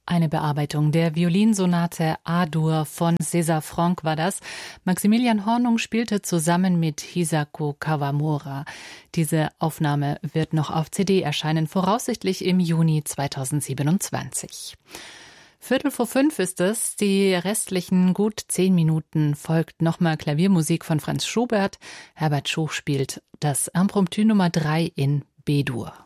Eine Bearbeitung der Violinsonate A-Dur von César Franck war das. Maximilian Hornung spielte zusammen mit Hisako Kawamura. Diese Aufnahme wird noch auf CD erscheinen, voraussichtlich im Juni 2027. 4:45 ist es. Die restlichen gut 10 Minuten folgt nochmal Klaviermusik von Franz Schubert. Herbert Schuch spielt das Impromptu Nummer 3 in B-Dur.